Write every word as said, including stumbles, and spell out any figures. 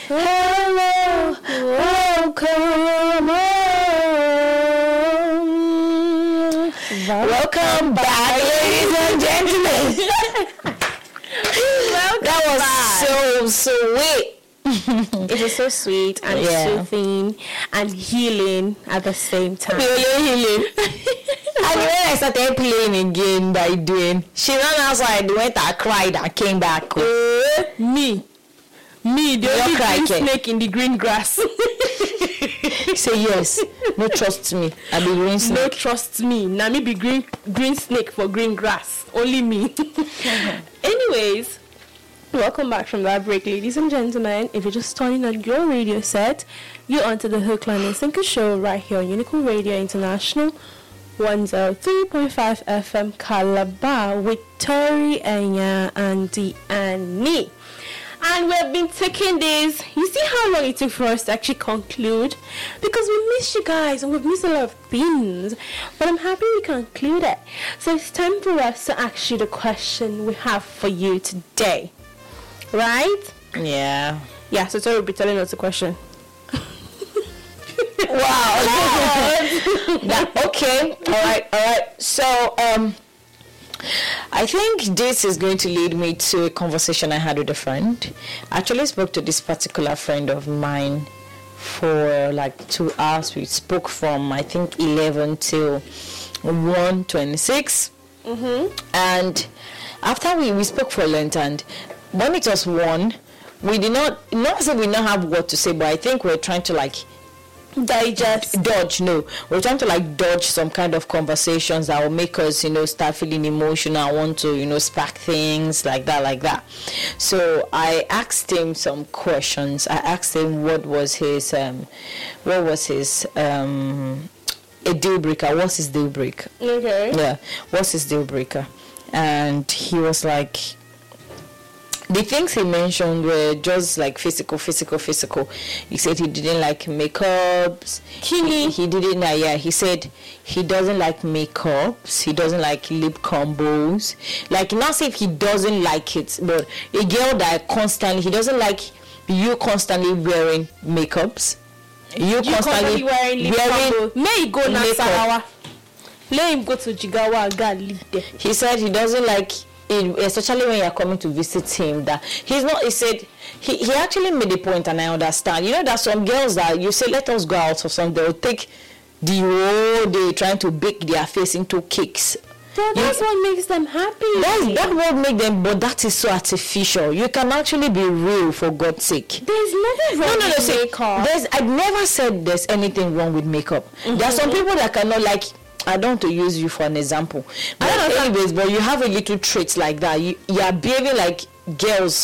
Hello, welcome home. Welcome back, ladies and gentlemen. Welcome that was back. so sweet. It was so sweet and Yeah. soothing and healing at the same time. Healing, healing. And when I started playing again by doing, she ran outside, went and cried and came back. Uh, me. Me, the You're only green crying. snake in the green grass. Say yes. No trust me. I be green No snake. trust me. Now me be green green snake for green grass. Only me. Anyways, welcome back from that break, ladies and gentlemen. If you're just turning on your radio set, you're onto the Hookland and Sinker show right here on Unicorn Radio International, one oh three point five F M Calabar with Tori, Enya, Andy, and me. And we've been taking this. You see how long it took for us to actually conclude? Because we missed you guys and we've missed a lot of things. But I'm happy we concluded. So it's time for us to ask you the question we have for you today. Right? Yeah. Yeah, so Tori will be telling us the question. Wow. That, okay. All right. All right. So, um, I think this is going to lead me to a conversation I had with a friend. I actually spoke to this particular friend of mine for like two hours. We spoke from, I think, eleven till one twenty-six. Mm-hmm. And after we, we spoke for a length, and when it was one, we did not, not say we don't have what to say, but I think we're trying to like digest, dodge, no, we're trying to like dodge some kind of conversations that will make us, you know, start feeling emotional, want to, you know, spark things like that, like that. So I asked him some questions. I asked him what was his, um, what was his, um, a deal breaker. What's his deal breaker? Okay. Yeah, what's his deal breaker? And he was like, the things he mentioned were just like physical, physical, physical. He said he didn't like makeups. He, he didn't, uh, yeah, he said he doesn't like makeups. He doesn't like lip combos. Like, not say if he doesn't like it, but a girl that constantly, he doesn't like you constantly wearing makeups. You, You constantly, constantly wearing lip wearing combo. May he go makeup. Nasarawa. Let him go to Jigawa and go and live there. He said he doesn't like it, especially when you're coming to visit him, that he's not, he said, he, he actually made a point, and I understand. You know, there's some girls that you say, let us go out or something, they'll take the whole day trying to bake their face into cakes. So that's You- what makes them happy. That's, that won't make them, but that is so artificial. You can actually be real, for God's sake. There's nothing wrong No, no, no. with See, makeup. there's, I've never said there's anything wrong with makeup. There are some people that cannot, like, I don't want to use you for an example. But I don't know. anyways, but you have a little trait like that. You, you are behaving like girls